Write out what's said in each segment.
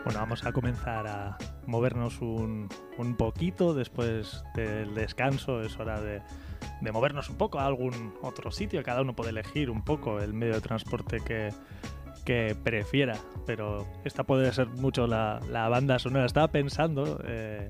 Bueno, vamos a comenzar a movernos un poquito después del descanso. Es hora de movernos un poco a algún otro sitio. Cada uno puede elegir un poco el medio de transporte que prefiera, pero esta puede ser mucho la banda sonora. Estaba pensando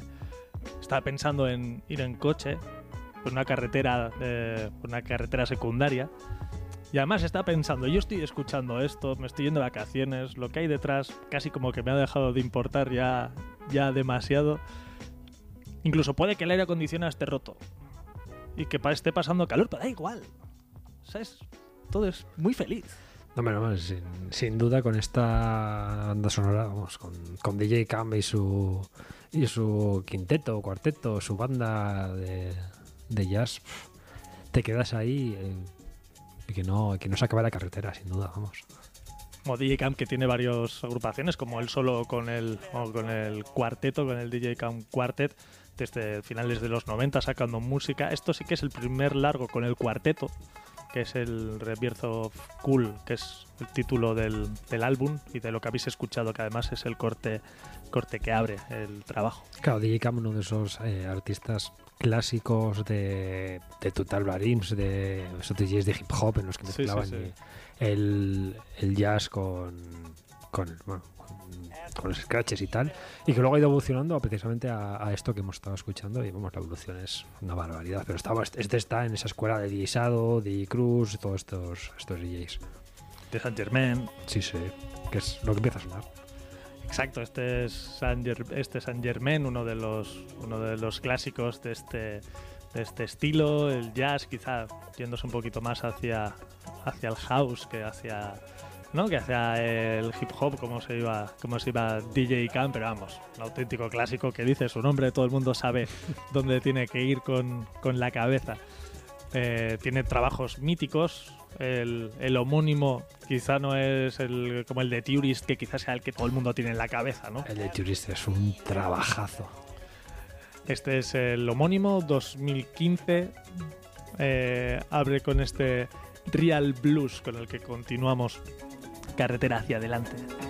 en ir en coche por una carretera secundaria. Y además estaba pensando, yo estoy escuchando esto, me estoy yendo de vacaciones, lo que hay detrás casi como que me ha dejado de importar ya demasiado. Incluso puede que el aire acondicionado esté roto y que esté pasando calor, pero da igual. ¿Sabes? Todo es muy feliz. No, sin duda con esta banda sonora, vamos, con DJ Cam y su quinteto o cuarteto, su banda de jazz, te quedas ahí y que no se acabe la carretera, sin duda, vamos. Como DJ Cam, que tiene varias agrupaciones, como él solo con el cuarteto, con el DJ Cam Quartet, desde finales de los 90 sacando música. Esto sí que es el primer largo con el cuarteto, que es el Rebirth of Cool, que es el título del álbum y de lo que habéis escuchado, que además es el corte que abre el trabajo. Claro, DJ Cam, uno de esos artistas clásicos de Total Barims, de esos DJs de hip hop en los que mezclaban el jazz con los scratches y tal, y que luego ha ido evolucionando precisamente a esto que hemos estado escuchando, y vamos, la evolución es una barbaridad, pero está en esa escuela de DJ Sado, DJ Cruz, todos estos DJs de Saint Germain. Sí, que es lo que empieza a sonar. Exacto, este es Saint Germain, uno de los clásicos de este estilo, el jazz, quizá yéndose un poquito más hacia el house que hacia el hip hop, como se iba DJ Cam, pero vamos, un auténtico clásico que dice su nombre, todo el mundo sabe dónde tiene que ir con la cabeza. Tiene trabajos míticos. El homónimo quizá no es como el de Tourist, que quizás sea el que todo el mundo tiene en la cabeza, ¿no? El de Tourist es un trabajazo. Este es el homónimo, 2015. Abre con este Real Blues con el que continuamos carretera hacia adelante.